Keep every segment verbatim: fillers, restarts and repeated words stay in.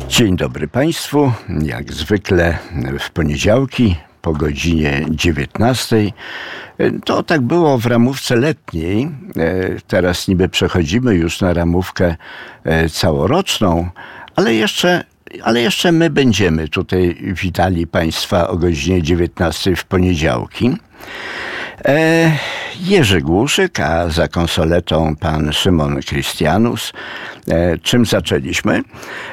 Dzień dobry Państwu. Jak zwykle w poniedziałki po godzinie dziewiętnastej. To tak było w ramówce letniej. Teraz niby przechodzimy już na ramówkę całoroczną, ale jeszcze, ale jeszcze my będziemy tutaj witali Państwa o godzinie dziewiętnastej w poniedziałki. Jerzy Głuszyk, a za konsoletą pan Szymon Krystianus. Czym zaczęliśmy?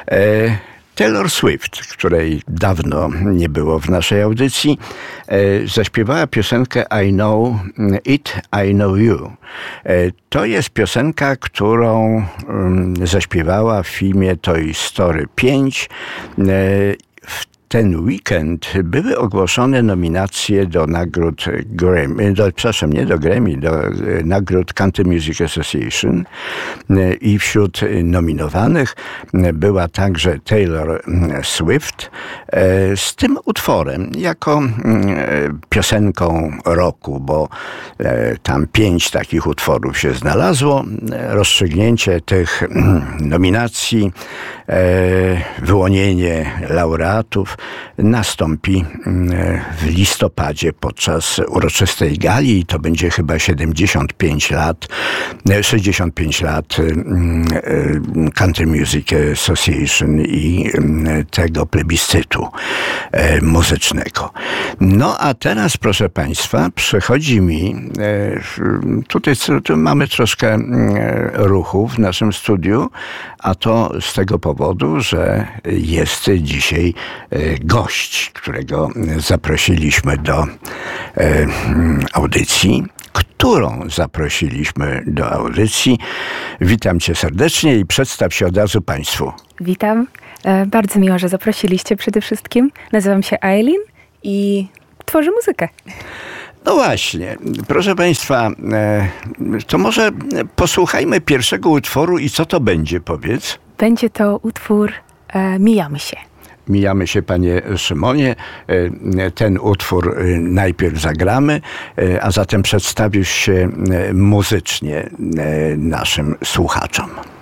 Taylor Swift, której dawno nie było w naszej audycji, zaśpiewała piosenkę I Know It, I Know You. To jest piosenka, którą zaśpiewała w filmie Toy Story pięć. W ten weekend były ogłoszone nominacje do nagród Grammy, do, przepraszam, nie do Grammy, do nagród Country Music Association i wśród nominowanych była także Taylor Swift z tym utworem jako piosenką roku, bo tam pięć takich utworów się znalazło. Rozstrzygnięcie tych nominacji, wyłonienie laureatów nastąpi w listopadzie podczas uroczystej gali i to będzie chyba siedemdziesiąt pięć lat, sześćdziesiąt pięć lat Country Music Association i tego plebiscytu muzycznego. No a teraz, proszę Państwa, przychodzi mi, tutaj, tutaj mamy troszkę ruchu w naszym studiu, a to z tego powodu, że jest dzisiaj gość, którego zaprosiliśmy do e, audycji, którą zaprosiliśmy do audycji. Witam Cię serdecznie i przedstaw się od razu Państwu. Witam. E, bardzo miło, że zaprosiliście przede wszystkim. Nazywam się Eileen i tworzę muzykę. No właśnie, proszę Państwa, e, to może posłuchajmy pierwszego utworu i co to będzie, powiedz? Będzie to utwór e, Mijamy się. Mijamy się, panie Szymonie. Ten utwór najpierw zagramy, a zatem przedstawisz się muzycznie naszym słuchaczom.